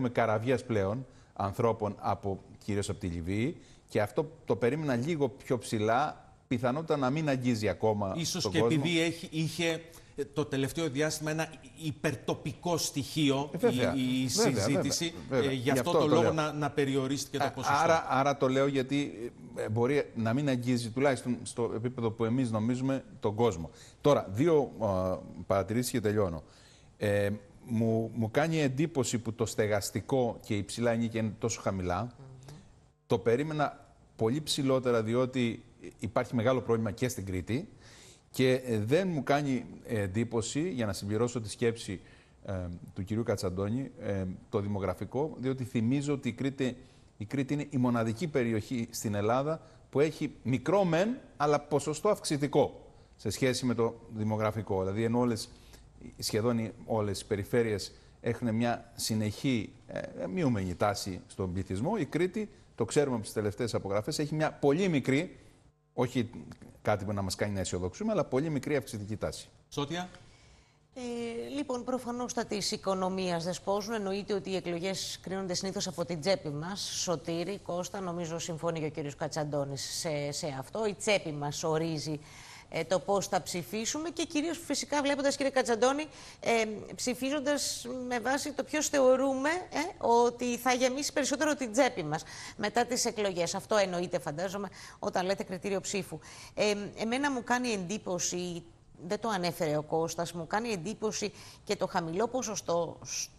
έχουμε καραβιές πλέον ανθρώπων κυρίως από τη Λιβύη και αυτό το περίμενα λίγο πιο ψηλά, πιθανότητα να μην αγγίζει ακόμα ίσως τον και κόσμο. επειδή είχε το τελευταίο διάστημα ένα υπερτοπικό στοιχείο η συζήτηση, γι' αυτό το λόγο να περιορίστηκε το ποσοστό. Άρα το λέω γιατί μπορεί να μην αγγίζει, τουλάχιστον στο επίπεδο που εμείς νομίζουμε, τον κόσμο. Τώρα, δύο παρατηρήσεις και τελειώνω. Μου κάνει εντύπωση που το στεγαστικό και η ψηλά ενίκεια είναι τόσο χαμηλά. Το περίμενα πολύ ψηλότερα, διότι υπάρχει μεγάλο πρόβλημα και στην Κρήτη. Και δεν μου κάνει εντύπωση, για να συμπληρώσω τη σκέψη του κυρίου Κατσαντώνη, το δημογραφικό, διότι θυμίζω ότι η Κρήτη είναι η μοναδική περιοχή στην Ελλάδα που έχει μικρό μεν, αλλά ποσοστό αυξητικό σε σχέση με το δημογραφικό. Δηλαδή, ενώ σχεδόν όλες οι περιφέρειες έχουν μια συνεχή μειωμένη τάση στον πληθυσμό, η Κρήτη, το ξέρουμε από τις τελευταίες απογραφές, έχει μια πολύ μικρή, όχι κάτι που να μας κάνει να αισιοδοξούμε, αλλά πολύ μικρή αυξητική τάση. Σώτια. Λοιπόν, προφανώς τα της οικονομίας δεν σπώζουν. Εννοείται ότι οι εκλογές κρίνονται συνήθως από την τσέπη μας. Σωτήρη, Κώστα, νομίζω συμφωνεί και ο κύριος Κατσαντώνης σε αυτό. Η τσέπη μας ορίζει το πώς θα ψηφίσουμε και κυρίως φυσικά βλέποντας, κύριε Κατσαντώνη, ψηφίζοντας με βάση το ποιος θεωρούμε ότι θα γεμίσει περισσότερο την τσέπη μας μετά τις εκλογές. Αυτό εννοείται, φαντάζομαι, όταν λέτε κριτήριο ψήφου. Εμένα μου κάνει εντύπωση, δεν το ανέφερε ο Κώστας, μου κάνει εντύπωση και το χαμηλό ποσοστό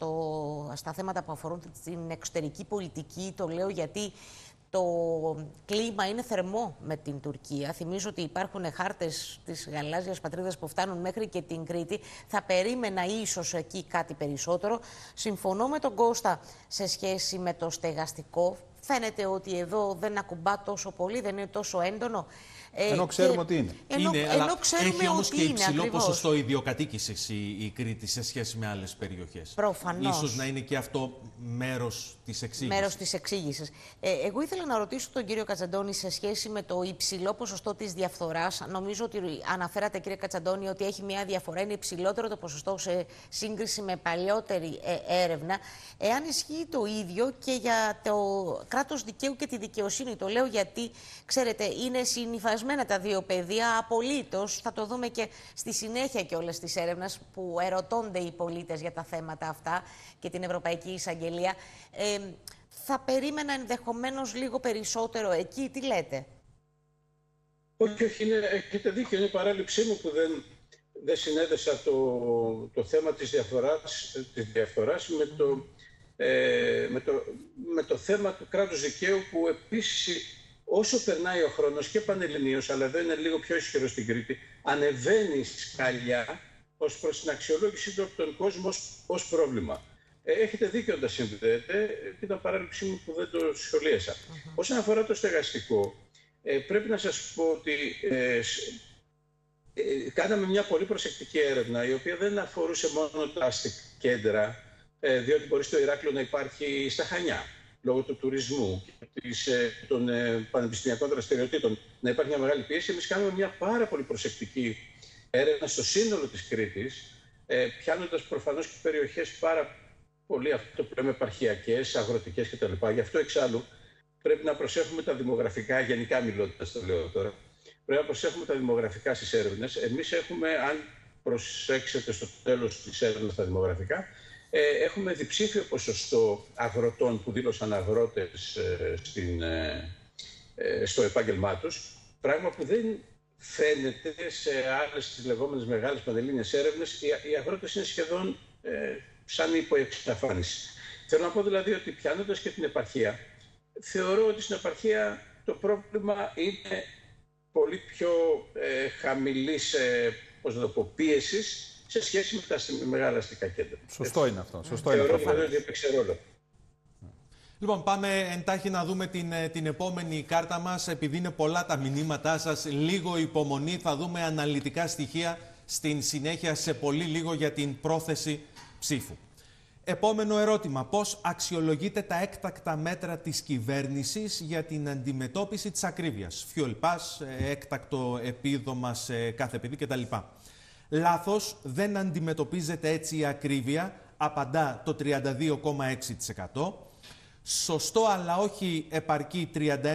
στα θέματα που αφορούν την εξωτερική πολιτική. Το λέω γιατί το κλίμα είναι θερμό με την Τουρκία. Θυμίζω ότι υπάρχουν χάρτες της γαλάζιας πατρίδας που φτάνουν μέχρι και την Κρήτη. Θα περίμενα ίσως εκεί κάτι περισσότερο. Συμφωνώ με τον Κώστα σε σχέση με το στεγαστικό. Φαίνεται ότι εδώ δεν ακουμπά τόσο πολύ, δεν είναι τόσο έντονο. Ενώ ξέρουμε ότι είναι. Αλλά ξέρουμε έχει όμως ότι και είναι, υψηλό ακριβώς. ποσοστό ιδιοκατοίκησης η Κρήτη σε σχέση με άλλες περιοχές. Προφανώς. Ίσως να είναι και αυτό μέρος της εξήγησης. Μέρος της εξήγησης. Εγώ ήθελα να ρωτήσω τον κύριο Κατσαντώνη σε σχέση με το υψηλό ποσοστό της διαφθοράς. Νομίζω ότι αναφέρατε, κύριε Κατσαντώνη, ότι έχει μια διαφορά. Είναι υψηλότερο το ποσοστό σε σύγκριση με παλιότερη έρευνα. Εάν ισχύει το ίδιο και για το κράτος δικαίου και τη δικαιοσύνη. Το λέω γιατί, ξέρετε, είναι συνυφασμένα τα δύο πεδία απολύτως. Θα το δούμε και στη συνέχεια και όλες τις έρευνες που ερωτώνται οι πολίτες για τα θέματα αυτά και την Ευρωπαϊκή Εισαγγελία. Θα περίμενα ενδεχομένως λίγο περισσότερο εκεί. Τι λέτε? Όχι, έχετε δίκιο. Είναι η παράληψή μου που δεν συνέδεσα το θέμα της διαφθοράς με το θέμα του κράτους δικαίου, που επίσης όσο περνάει ο χρόνος και πανελληνίως, αλλά εδώ είναι λίγο πιο ισχυρό στην Κρήτη, ανεβαίνει σκαλιά ως προς την αξιολόγηση του από τον κόσμο ως πρόβλημα. Έχετε δίκιο όταν συνδέετε, ήταν παράληψή μου που δεν το σχολίασα. Όσον αφορά το στεγαστικό, πρέπει να σας πω ότι κάναμε μια πολύ προσεκτική έρευνα, η οποία δεν αφορούσε μόνο τα αστικά κέντρα, διότι μπορεί στο Ηράκλειο να υπάρχει στα Χανιά, λόγω του τουρισμού και των πανεπιστημιακών δραστηριοτήτων, να υπάρχει μια μεγάλη πίεση. Εμείς κάνουμε μια πάρα πολύ προσεκτική έρευνα στο σύνολο της Κρήτης, πιάνοντας προφανώς και περιοχές πάρα πολύ, αυτό που λέμε, επαρχιακές, αγροτικές κτλ. Γι' αυτό εξάλλου πρέπει να προσέχουμε τα δημογραφικά, γενικά μιλώντας το λέω τώρα, πρέπει να προσέχουμε τα δημογραφικά στις έρευνες. Εμείς έχουμε, αν προσέξετε στο τέλος της έρευνας τα δημογραφικά, έχουμε διψήφιο ποσοστό αγροτών που δήλωσαν αγρότες στο επάγγελμά τους, πράγμα που δεν φαίνεται σε άλλες τις λεγόμενες μεγάλες πανελλήνιες έρευνες. Οι αγρότες είναι σχεδόν σαν υποεξαφάνιση. Θέλω να πω δηλαδή ότι πιάνοντας και την επαρχία, θεωρώ ότι στην επαρχία το πρόβλημα είναι πολύ πιο χαμηλής πίεσης σε σχέση με τα μεγάλα αστικά κέντρα. Σωστό είναι αυτό. Θεωρώ ότι έπαιξε ρόλο. Λοιπόν, πάμε εντάχει να δούμε την επόμενη κάρτα μας. Επειδή είναι πολλά τα μηνύματά σας, λίγο υπομονή, θα δούμε αναλυτικά στοιχεία στην συνέχεια σε πολύ λίγο για την πρόθεση ψήφου. Επόμενο ερώτημα. Πώς αξιολογείτε τα έκτακτα μέτρα της κυβέρνησης για την αντιμετώπιση της ακρίβειας? Fuel pass, έκτακτο επίδομα σε κάθε παιδί κτλ. Λάθος, δεν αντιμετωπίζεται έτσι η ακρίβεια, απαντά το 32,6%. Σωστό αλλά όχι επαρκή 31,9%.